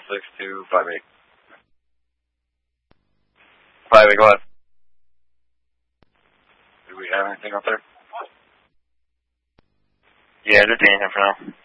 76258. 58, go ahead. Do we have anything up there? Yeah, just anything for now.